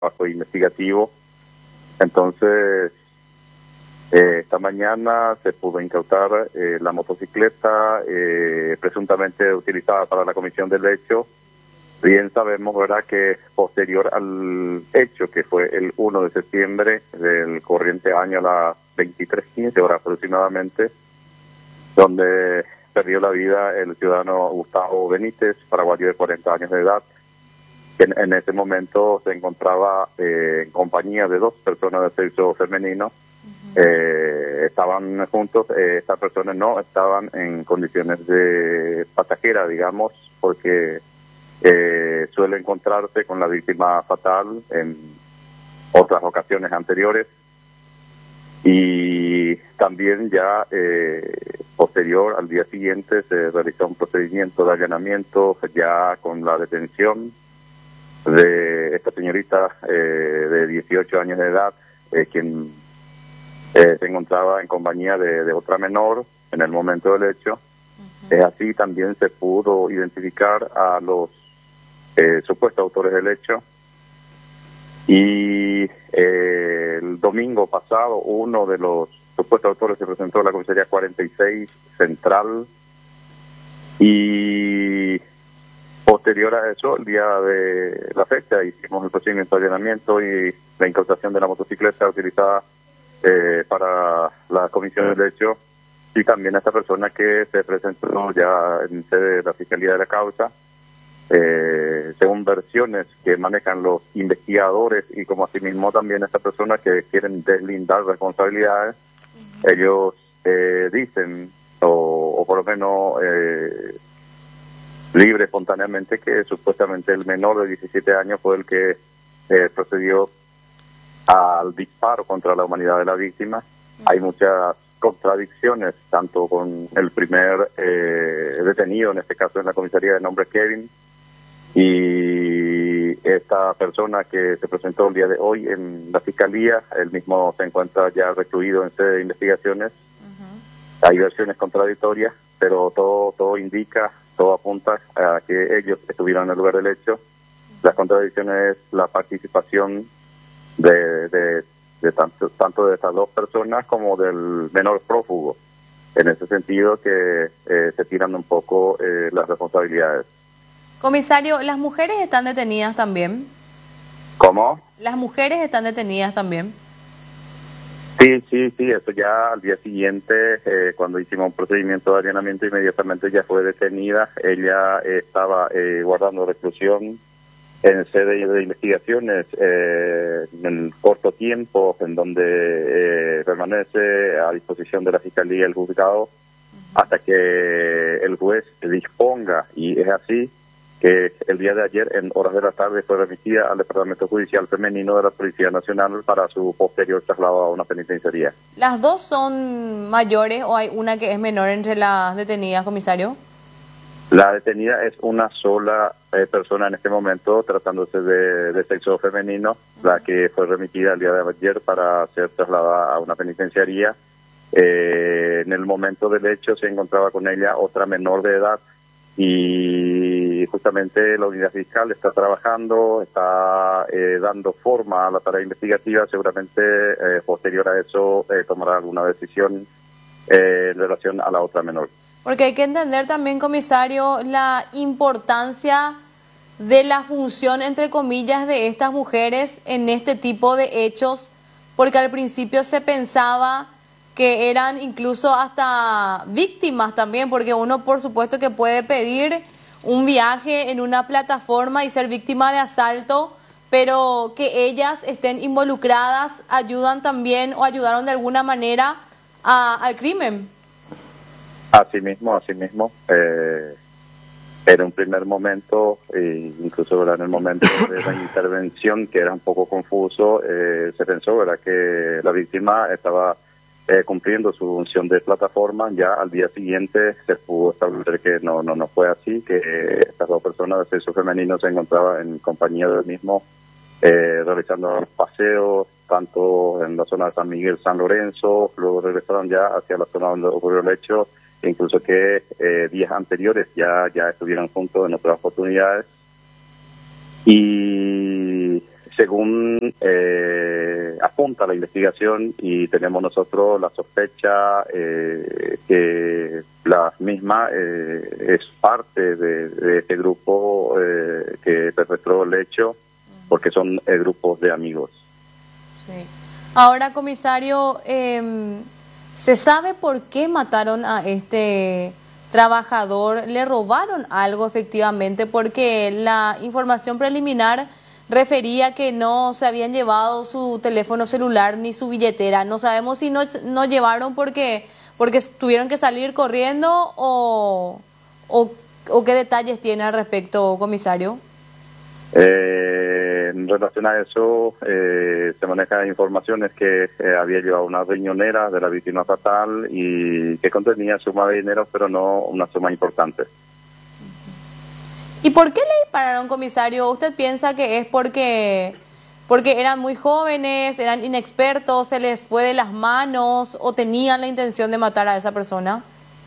trabajo investigativo. Entonces, esta mañana se pudo incautar la motocicleta presuntamente utilizada para la comisión del hecho. Bien sabemos, ¿verdad?, que posterior al hecho, que fue el 1 de septiembre del corriente año a las 23:15 horas aproximadamente, donde perdió la vida el ciudadano Gustavo Benítez, paraguayo de 40 años de edad, que en ese momento se encontraba en compañía de dos personas de sexo femenino. Estaban juntos, estas personas no estaban en condiciones de pasajera, digamos, porque suele encontrarse con la víctima fatal en otras ocasiones anteriores. Y también ya posterior al día siguiente se realizó un procedimiento de allanamiento ya con la detención de esta señorita de 18 años de edad, quien se encontraba en compañía de otra menor en el momento del hecho. Así también se pudo identificar a los supuestos autores del hecho. Y el domingo pasado uno de los supuestos autores se presentó en la comisaría 46 Central, y posterior a eso, el día de la fecha, hicimos el procedimiento de allanamiento y la incautación de la motocicleta utilizada para la comisión del hecho, y también a esta persona que se presentó ya en sede de la Fiscalía de la causa. Según versiones que manejan los investigadores y como asimismo también estas personas que quieren deslindar responsabilidades, ellos dicen, o por lo menos libre espontáneamente, que supuestamente el menor de 17 años fue el que procedió al disparo contra la humanidad de la víctima. Hay muchas contradicciones, tanto con el primer detenido, en este caso en la comisaría de nombre Kevin, y esta persona que se presentó el día de hoy en la fiscalía. Él mismo se encuentra ya recluido en sede de investigaciones. Hay versiones contradictorias, pero todo indica, todo apunta a que ellos estuvieron en el lugar del hecho. Las contradicciones es la participación de tanto de estas dos personas como del menor prófugo. En ese sentido que se tiran un poco las responsabilidades. Comisario, ¿las mujeres están detenidas también? ¿Cómo? ¿Las mujeres están detenidas también? Sí, eso ya al día siguiente, cuando hicimos un procedimiento de allanamiento, inmediatamente ya fue detenida. Ella estaba guardando reclusión en sede de investigaciones en el corto tiempo en donde permanece a disposición de la Fiscalía y el juzgado hasta que el juez disponga, y es así que el día de ayer, en horas de la tarde, fue remitida al Departamento Judicial Femenino de la Policía Nacional para su posterior traslado a una penitenciaría. ¿Las dos son mayores o hay una que es menor entre las detenidas, comisario? La detenida es una sola persona en este momento, tratándose de sexo femenino, la que fue remitida el día de ayer para ser trasladada a una penitenciaría. En el momento del hecho se encontraba con ella otra menor de edad, y justamente la unidad fiscal está trabajando, está dando forma a la tarea investigativa. Seguramente posterior a eso tomará alguna decisión en relación a la otra menor. Porque hay que entender también, comisario, la importancia de la función, entre comillas, de estas mujeres en este tipo de hechos, porque al principio se pensaba que eran incluso hasta víctimas también, porque uno por supuesto que puede pedir un viaje en una plataforma y ser víctima de asalto, pero que ellas estén involucradas ayudan también o ayudaron de alguna manera al crimen. Así mismo, en un primer momento, incluso en el momento de la intervención, que era un poco confuso, se pensó, ¿verdad?, que la víctima estaba cumpliendo su función de plataforma. Ya al día siguiente se pudo establecer que no fue así, que estas dos personas de sexo femenino se encontraban en compañía del mismo, realizando paseos, tanto en la zona de San Miguel, San Lorenzo. Luego regresaron ya hacia la zona donde ocurrió el hecho, incluso que días anteriores ya estuvieron juntos en otras oportunidades. Y según apunta la investigación y tenemos nosotros la sospecha que la misma es parte de este grupo que perpetró el hecho, porque son grupos de amigos. Sí. Ahora, comisario, ¿se sabe por qué mataron a este trabajador? ¿Le robaron algo efectivamente? Porque la información preliminar refería que no se habían llevado su teléfono celular ni su billetera. No sabemos si no llevaron porque tuvieron que salir corriendo o qué detalles tiene al respecto, comisario. En relación a eso, se manejan informaciones que había llevado una riñonera de la víctima fatal y que contenía suma de dinero, pero no una suma importante. ¿Y por qué le dispararon, comisario? ¿Usted piensa que es porque eran muy jóvenes, eran inexpertos, se les fue de las manos o tenían la intención de matar a esa persona?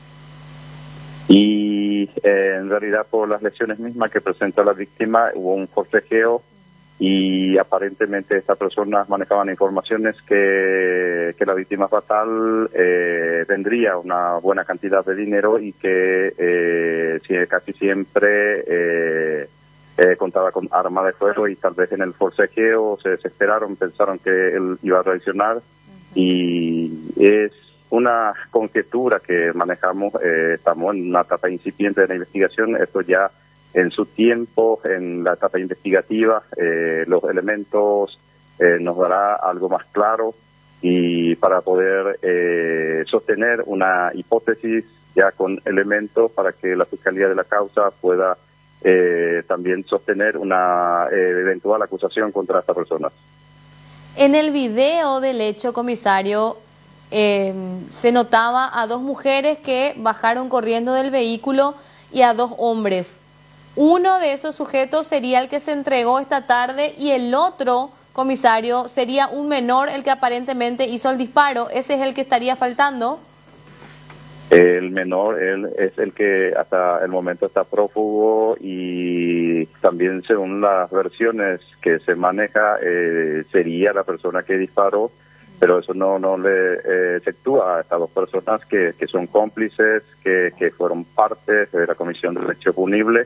Y en realidad por las lesiones mismas que presenta la víctima hubo un forcejeo y aparentemente estas personas manejaban informaciones que la víctima fatal tendría una buena cantidad de dinero y que casi siempre contaba con arma de fuego, y tal vez en el forcejeo se desesperaron, pensaron que él iba a reaccionar. Y es una conjetura que manejamos, estamos en una etapa incipiente de la investigación, esto ya en su tiempo, en la etapa investigativa, los elementos nos dará algo más claro, y para poder sostener una hipótesis ya con elementos para que la Fiscalía de la causa pueda también sostener una eventual acusación contra esta persona. En el video del hecho, comisario, se notaba a dos mujeres que bajaron corriendo del vehículo y a dos hombres. Uno de esos sujetos sería el que se entregó esta tarde y el otro, comisario, sería un menor el que aparentemente hizo el disparo. ¿Ese es el que estaría faltando? El menor, él es el que hasta el momento está prófugo, y también según las versiones que se maneja sería la persona que disparó, pero eso no le efectúa a estas dos personas que son cómplices, que fueron parte de la comisión del hecho punible.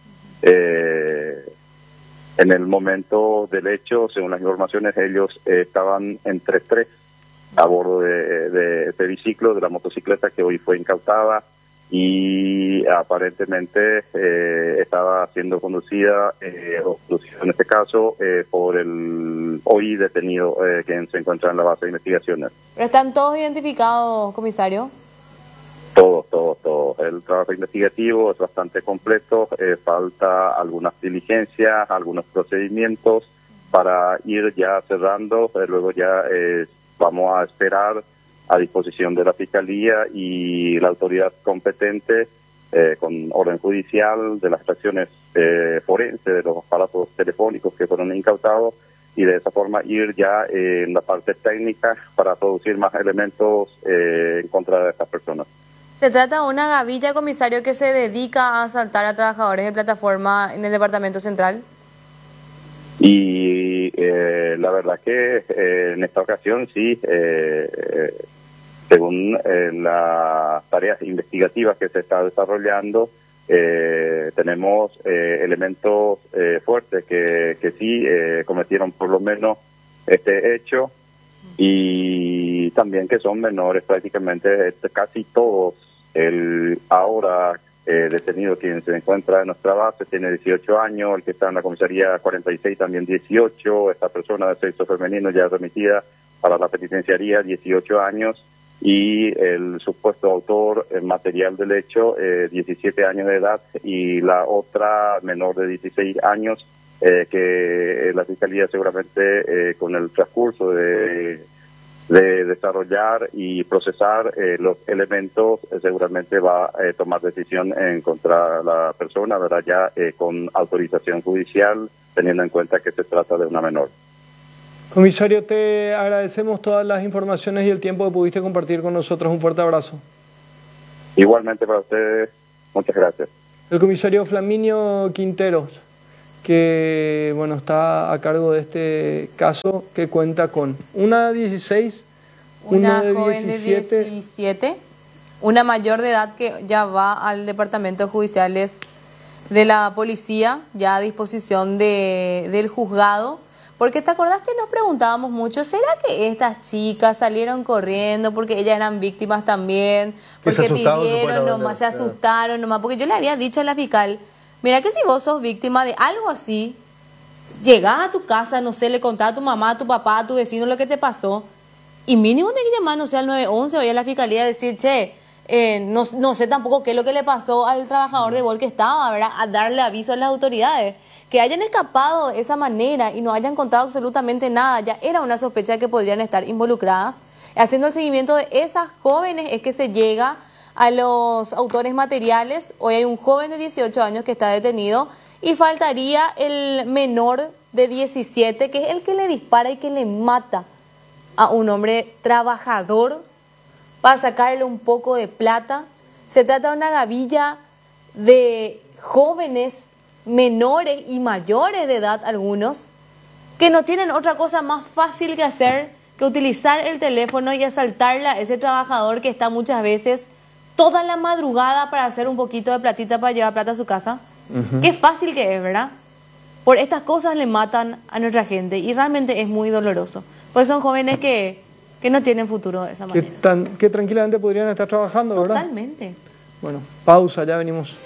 En el momento del hecho, según las informaciones, ellos estaban entre tres a bordo de este biciclo, de la motocicleta que hoy fue incautada, y aparentemente estaba siendo conducida, en este caso, por el hoy detenido quien se encuentra en la base de investigaciones. ¿Pero están todos identificados, comisario? Todos. El trabajo investigativo es bastante completo, falta algunas diligencias, algunos procedimientos para ir ya cerrando, luego ya vamos a esperar a disposición de la Fiscalía y la autoridad competente con orden judicial de las extracciones forenses de los aparatos telefónicos que fueron incautados, y de esa forma ir ya en la parte técnica para producir más elementos en contra de estas personas. Se trata de una gavilla, comisario, que se dedica a asaltar a trabajadores de plataforma en el Departamento Central. Y la verdad que en esta ocasión sí, según las tareas investigativas que se está desarrollando, tenemos elementos fuertes que sí cometieron por lo menos este hecho, y también que son menores prácticamente, casi todos. El ahora detenido quien se encuentra en nuestra base tiene 18 años, el que está en la comisaría 46 también 18, esta persona de sexo femenino ya remitida para la penitenciaría 18 años, y el supuesto autor material del hecho 17 años de edad, y la otra menor de 16 años que la Fiscalía seguramente con el transcurso de desarrollar y procesar los elementos seguramente va a tomar decisión en contra de la persona, ¿verdad? Ya con autorización judicial, teniendo en cuenta que se trata de una menor. Comisario, te agradecemos todas las informaciones y el tiempo que pudiste compartir con nosotros. Un fuerte abrazo. Igualmente para ustedes, muchas gracias. El comisario Flaminio Quinteros, que bueno, está a cargo de este caso, que cuenta con una de 16, una uno de joven 17, de 17, una mayor de edad que ya va al departamento judiciales de la policía, ya a disposición del juzgado. Porque te acordás que nos preguntábamos mucho, ¿será que estas chicas salieron corriendo porque ellas eran víctimas también? Porque pidieron nomás, se asustaron nomás. Porque yo le había dicho a la fiscal, mira que si vos sos víctima de algo así, llegás a tu casa, no sé, le contás a tu mamá, a tu papá, a tu vecino lo que te pasó, y mínimo tenés que llamar, no sé, al 911 o ir a la fiscalía y decir, che, no sé tampoco qué es lo que le pasó al trabajador de Bol que estaba, ¿verdad? A darle aviso a las autoridades. Que hayan escapado de esa manera y no hayan contado absolutamente nada, ya era una sospecha de que podrían estar involucradas. Haciendo el seguimiento de esas jóvenes es que se llega a los autores materiales. Hoy hay un joven de 18 años que está detenido y faltaría el menor de 17, que es el que le dispara y que le mata a un hombre trabajador para sacarle un poco de plata. Se trata de una gavilla de jóvenes menores y mayores de edad, algunos, que no tienen otra cosa más fácil que hacer que utilizar el teléfono y asaltarle a ese trabajador que está muchas veces toda la madrugada para hacer un poquito de platita para llevar plata a su casa. Qué fácil que es, ¿verdad? Por estas cosas le matan a nuestra gente y realmente es muy doloroso. Pues son jóvenes que no tienen futuro de esa manera. Que tranquilamente podrían estar trabajando, ¿verdad? Totalmente. Bueno, pausa, ya venimos.